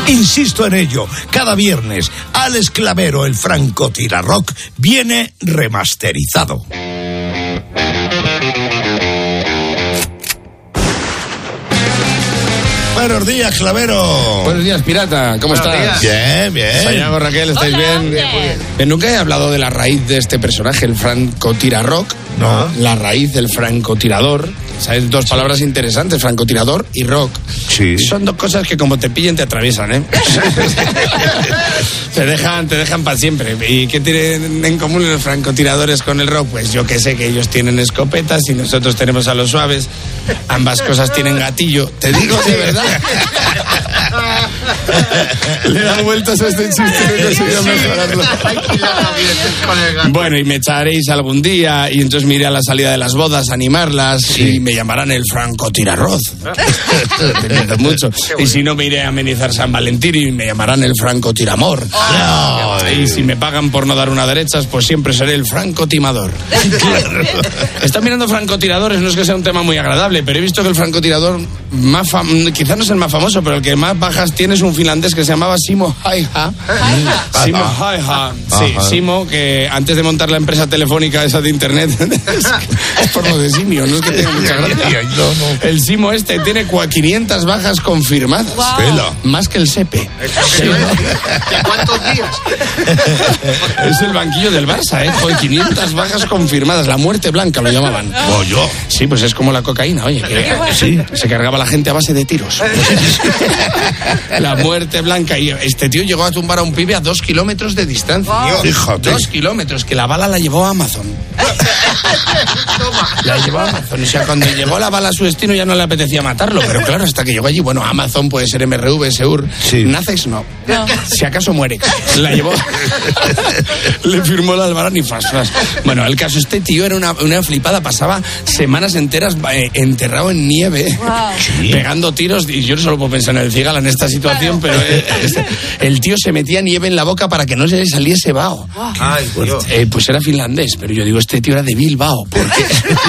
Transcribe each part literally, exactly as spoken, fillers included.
Insisto en ello, cada viernes, Alex Clavero, el francotirador, viene remasterizado. Buenos días, Clavero. Buenos días, pirata. ¿Cómo Buenos estás? días. Bien, bien. Santiago, Raquel, ¿estáis Hola, bien? bien. Eh, Nunca he hablado de la raíz de este personaje, el francotirador. No. La raíz del francotirador. ¿Sabes? Dos palabras interesantes, francotirador y rock. Sí. Son dos cosas que como te pillen te atraviesan, ¿eh? te dejan, te dejan para siempre. ¿Y qué tienen en común los francotiradores con el rock? Pues yo que sé que ellos tienen escopetas y nosotros tenemos a los suaves. Ambas cosas tienen gatillo. Te digo de verdad. Le he dado vueltas a este chiste y no he conseguido mejorarlo. Bueno, y me echaréis algún día y entonces me iré a la salida de las bodas a animarlas sí. y me llamarán el francotirarroz. Te miento mucho. Y si no, me iré a amenizar San Valentín y me llamarán el francotiramor. Oh. Y si me pagan por no dar una derechas, pues siempre seré el francotimador. Están mirando francotiradores, no es que sea un tema muy agradable, pero he visto que el francotirador más fam- quizás no es el más famoso, pero el que más bajas tiene es un finlandés que se llamaba Simo Häyhä. Simo Häyhä. Sí, Ajá. Simo, que antes de montar la empresa telefónica esa de internet, es por lo de simio, no es que tenga mucha gracia. No, no. El Simo este tiene quinientas bajas confirmadas. Wow. Más que el Sepe. ¿De cuántos días? Es el banquillo del Barça, ¿eh? Joder, quinientas bajas confirmadas. La muerte blanca lo llamaban. Oh, yo. Sí, pues es como la cocaína, oye. Que, sí, se cargaba la gente a base de tiros. La muerte blanca. Y este tío llegó a tumbar a un pibe a dos kilómetros de distancia. Wow. Fíjate. Dos kilómetros, que la bala la llevó a Amazon. La llevó a Amazon. O sea, cuando llevó la bala a su destino ya no le apetecía matarlo. Pero claro, hasta que llegó allí, bueno, Amazon puede ser M R V, Seur. Sí. Nacex no. no. Si acaso muere. La llevó. Le firmó el albarán y fas, fas. Bueno, el caso, este tío era una, una flipada. Pasaba semanas enteras eh, enterrado en nieve, wow. sí. pegando tiros. Y yo no solo puedo pensar en el cigala en esta situación, pero eh, el tío se metía nieve en la boca para que no se le saliese vaho. Ay, Dios. Eh, pues era finlandés, pero yo digo, este tío era de Bilbao, porque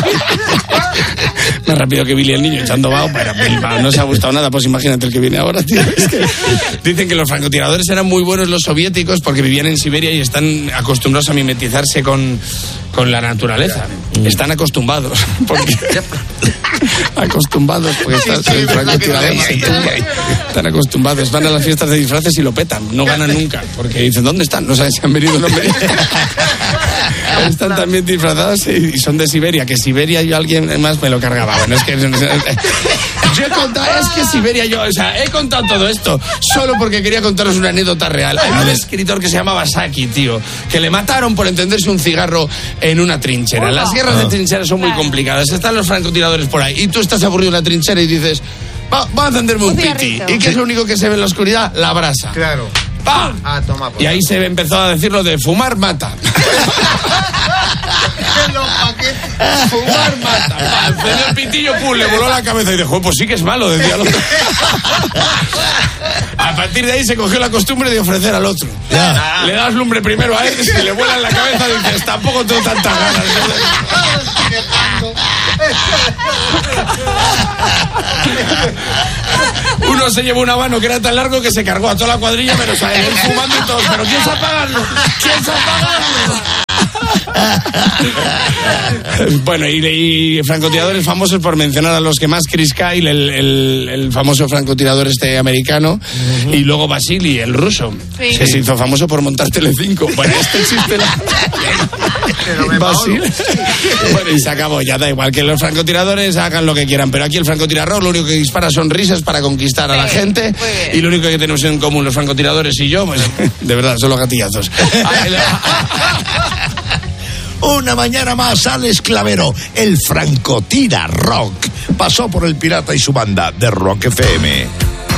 más rápido que Billy el niño echando vaho, para Bilbao no se ha gustado nada, pues imagínate el que viene ahora, tío. Es que dicen que los francotiradores eran muy buenos los soviéticos porque vivían en Siberia y están acostumbrados a mimetizarse con, con la naturaleza. Están acostumbrados, porque acostumbrados, porque están, sí, francotiradores, están acostumbrados, van a las fiestas de disfraces y lo petan, no ganan nunca, porque dicen, ¿dónde están? No saben si han venido o no han venido. Están también disfrazados y son de Siberia, que Siberia yo a alguien más me lo cargaba. Bueno, es que yo he contado, es que Siberia yo, o sea, he contado todo esto solo porque quería contaros una anécdota real. Hay un escritor que se llamaba Saki, tío, que le mataron por encenderse un cigarro en una trinchera. Las guerras de trincheras son muy complicadas, están los francotiradores por ahí y tú estás aburrido en la trinchera y dices, va, va a encenderme un, un piti. ¿Y qué es lo único que se ve en la oscuridad? La brasa. Claro. ¡Pam! Ah, toma, pues. Y ahí se empezó a decir lo de fumar mata. Fumar mata. Encendió el pitillo, pum, le voló la cabeza y dijo, pues sí que es malo, decía el otro. A partir de ahí se cogió la costumbre de ofrecer al otro. Ya. Le das lumbre primero a él, si le vuela en la cabeza dices, tampoco tengo tantas ganas. Uno se llevó un habano que era tan largo que se cargó a toda la cuadrilla, menos a él, él fumando y todos. ¿Pero quién se apagarlo? ¿Quién se apagarlo? Bueno, y, y francotiradores famosos, por mencionar a los que más, Chris Kyle, el, el, el famoso francotirador este americano, uh-huh. y luego Vasily, el ruso, sí. que se hizo famoso por montar Telecinco. Bueno, este chiste la... Vasily. Bueno, y se acabó, ya da igual, que los francotiradores hagan lo que quieran, pero aquí el francotirador lo único que dispara son risas para conquistar a la gente, y lo único que tenemos en común los francotiradores y yo, pues, de verdad, son los gatillazos. Una mañana más, Alex Clavero, el francotira rock, pasó por el Pirata y su banda de Rock F M.